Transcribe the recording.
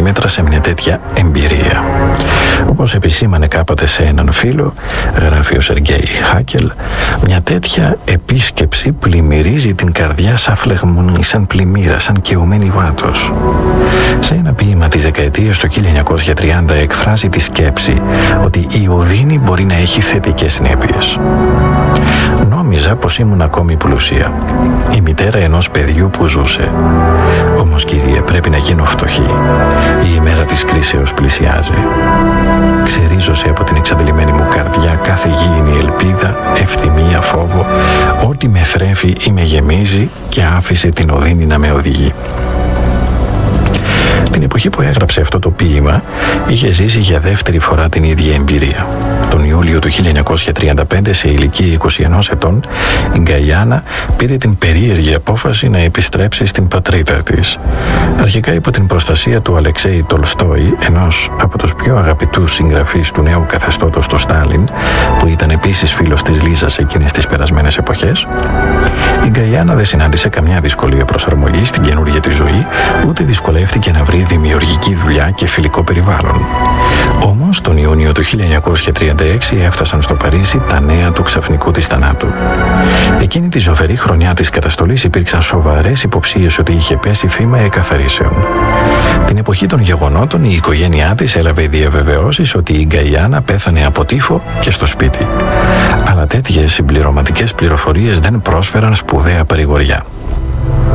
περίμετρα σε μια τέτοια εμπειρία. Όπως επισήμανε κάποτε σε έναν φίλο, γράφει ο Σεργέη Χάκελ, μια τέτοια επίσκεψη πλημμυρίζει την καρδιά σαν φλεγμονή, σαν πλημμύρα, σαν καιωμένη βάτος. Σε ένα ποίημα της δεκαετίας του 1930 εκφράζει τη σκέψη ότι η οδύνη μπορεί να έχει θετικές συνέπειες. Νόμιζα πως ήμουν ακόμη πλούσια, η μητέρα ενός παιδιού που ζούσε. Όμως, κύριε, πρέπει να γίνω φτωχή. Η ημέρα της κρίσεως πλησιάζει. Ξερίζωσε από την εξαντλημένη μου καρδιά κάθε γήινη ελπίδα, ευθυμία, φόβο. Ό,τι με θρέφει ή με γεμίζει και άφησε την οδύνη να με οδηγεί. Την εποχή που έγραψε αυτό το ποίημα, είχε ζήσει για δεύτερη φορά την ίδια εμπειρία. Τον Ιούλιο του 1935, σε ηλικία 21 ετών, η Γκαϊάννα πήρε την περίεργη απόφαση να επιστρέψει στην πατρίδα της. Αρχικά υπό την προστασία του Αλεξέη Τολστόη, ενός από τους πιο αγαπητούς συγγραφείς του νέου καθεστώτος του Στάλιν, που ήταν επίσης φίλος της Λίζας εκείνες τις περασμένες εποχές, η Γκαϊάννα δεν συνάντησε καμιά δυσκολία προσαρμογής στην καινούργια της ζωή, ούτε δυσκολεύτηκε να βρει δημιουργική δουλειά και φιλικό περιβάλλον. Όμως, τον Ιούνιο του 1936 έφτασαν στο Παρίσι τα νέα του ξαφνικού της θανάτου. Εκείνη τη ζωφερή χρονιά της καταστολής υπήρξαν σοβαρές υποψίες ότι είχε πέσει θύμα εκαθαρίσεων. Την εποχή των γεγονότων, η οικογένειά της έλαβε διαβεβαιώσεις ότι η Γκαϊάννα πέθανε από τύφο και στο σπίτι. Αλλά τέτοιες συμπληρωματικές πληροφορίες δεν πρόσφεραν σπουδαία παρηγοριά.